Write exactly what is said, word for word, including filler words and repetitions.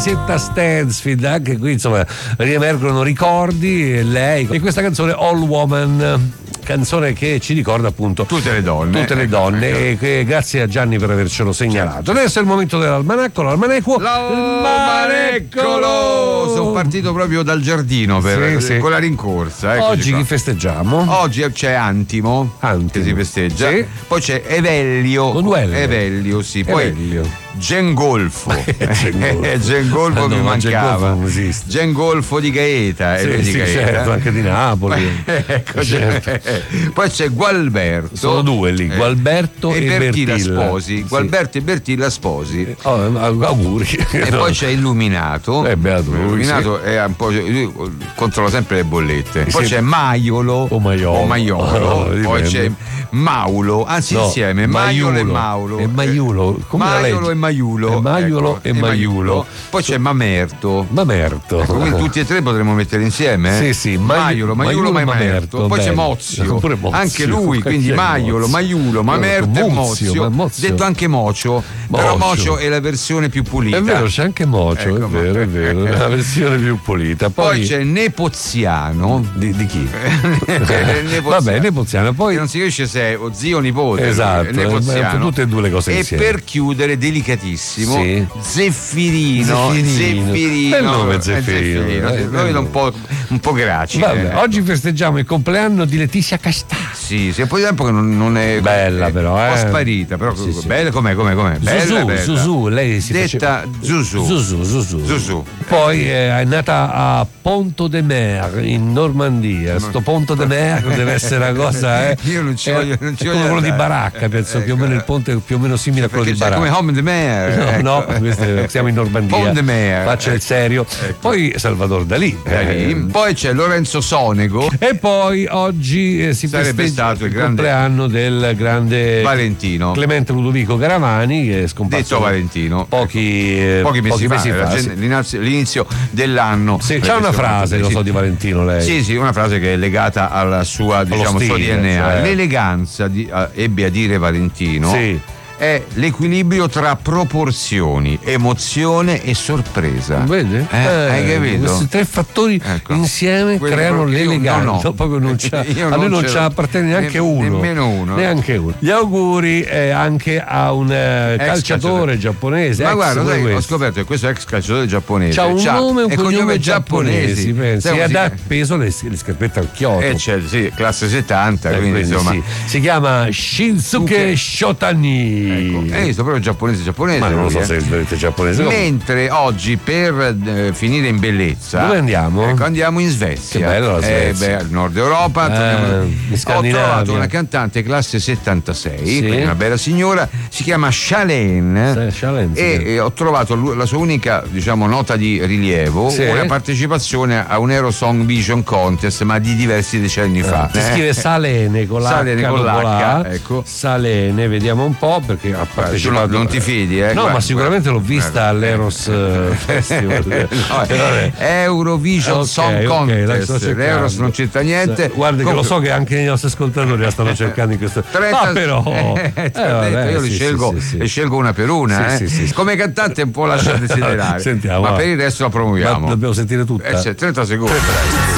Sietta Stansfield, anche qui insomma riemergono ricordi, lei e questa canzone All Woman, canzone che ci ricorda appunto tutte le donne tutte le donne ecco. E che grazie a Gianni per avercelo segnalato. Adesso è il momento dell'almanacco, l'almaneco l'almanecolo. Sono partito proprio dal giardino per, sì, sì. con la rincorsa. Eccoci oggi qua. Chi festeggiamo? Oggi c'è Antimo, Antimo. che si festeggia, sì. Poi c'è Evelio, con due L. Evelio, sì, poi Evelio. Gengolfo, Gengolfo mi no, mancava. Gengolfo di Gaeta, sì, di sì, Gaeta. Certo, anche di Napoli. Ecco, certo. Poi c'è Gualberto. Sono due lì, Gualberto e, e Bertilla Bertilla. Sposi. Sì. Gualberto e Bertilla Sposi. Oh, auguri. E no. Poi c'è Illuminato. Eh, beato lui, Illuminato sì. è un po'. Lui controlla sempre le bollette. Poi sì. c'è Maiolo o Maiolo. O Maiolo. Oh, poi c'è Maulo, anzi no, insieme Maiolo e Maulo. E Maiulo. Come Maiolo e Maiulo. E Maiulo ecco, e Maiulo. Poi c'è Mamerto. Mamerto. Ecco, quindi tutti e tre potremmo mettere insieme. Sì, sì. Maiolo, Maiulo, Maiulo Mamerto. Poi bello. C'è Mozio. Mozio. Anche lui, quindi Maiolo, Maiulo, Mamerto e Mozio. Mozio. Detto anche Mocio. Mocio. Però Mocio è la versione più pulita. È vero, c'è anche Mocio, ecco, è vero, è vero. È la versione più pulita. Poi, Poi c'è Nepoziano. Di, di chi? Nepoziano. Vabbè, Nepoziano. Poi che non si capisce se è o zio o nipote. Esatto, Nepoziano. tutte e due le cose e insieme. Per chiudere, delicatissimo, sì. Zeffirino. Zeffirino. Zeffirino. Bel nome Zeffirino. Zeffirino. Eh, Noi un po', un po' gracile. Vabbè, ecco. Oggi festeggiamo il compleanno di Letizia Castà. Sì, sì, un po' di tempo che non, non è bella, però, eh. un po' sparita, però sì, sì. bella com'è, com'è, com'è. Bella, Zuzù, bella. Zuzù, lei si detta faceva... Zuzù. Zuzù, Zuzù. Zuzù. Poi eh, è nata a Ponto de Mer in Normandia. Sto Ponto de Mer deve essere una cosa, eh. Io non ci eh, voglio, non ci è voglio come quello andare. di Baracca, penso, ecco. più o meno il ponte è più o meno simile a quello di Baracca. Come Home de Mer. No, ecco. no, questo, siamo in Normandia. Pont de Mer. Faccia il serio. Ecco. Poi Salvador Dalì. Dalì. Eh. Poi c'è Lorenzo Sonego. E poi oggi eh, si sarebbe festeggia stato il, il grande compleanno del grande Valentino Clemente Ludovico Garavani, che è scomparso detto Valentino pochi, eh, pochi mesi, pochi mesi fa, fa, sì. L'inizio, l'inizio dell'anno. Sì, c'è una frase, lo so, di Valentino lei. Sì, sì, una frase che è legata alla sua, diciamo, stile, suo D N A. cioè. L'eleganza, di, uh, ebbe a dire Valentino, sì. è l'equilibrio tra proporzioni, emozione e sorpresa. Vedi? Eh, eh, hai capito? Questi tre fattori ecco. insieme Quello creano l'eleganza. No, no. Proprio non c'ha, io a non noi non ce ce appartiene neanche ne, uno. Nemmeno uno. Neanche uno. Gli auguri eh, anche a un eh, calciatore, calciatore giapponese. Ma guarda, sai, ho questo. scoperto che questo ex calciatore giapponese c'ha un c'ha, nome e un cognome, cognome giapponesi. pensi. Sai, E ha si... dato peso le, le scarpette al chiodo. Eh, c'è, sì, classe settanta, eh, quindi, quindi insomma. sì. Si chiama Shinsuke Shotani. Ecco. Eh, sto proprio giapponese giapponese. Ma non lo so lui, se è veramente giapponese. Mentre oggi per eh, finire in bellezza. Dove andiamo? Ecco, andiamo in Svezia. Che bello la Svezia. Eh, beh, al nord Europa. Eh, in Ho trovato una cantante classe settantasei, sì. quindi una bella signora, si chiama Shalane. Sì, Shalane sì. E, e ho trovato la sua unica, diciamo, nota di rilievo, sì. una partecipazione a un Eurosong Vision Contest, ma di diversi decenni fa. Si scrive Salene con l'H, Salene con l'H, ecco. Salene, vediamo un po' perché ha partecipato. Non, non ti fidi, eh? No, guarda, ma sicuramente guarda, l'ho vista guarda. all'Eros Festival. No, Eurovision okay, Song okay, Contest. L'Eros non c'entra niente. Guarda, che lo so che anche i nostri ascoltatori la stanno cercando in questo. trenta Ah, però eh, eh, vabbè, io li sì, scelgo sì, sì. e scelgo una per una. Sì, eh. sì, sì. Come cantante un po' lascia desiderare. Sentiamo, ma va. per il resto la promuoviamo. Ma dobbiamo sentire tutta. Eh, c'è trenta secondi.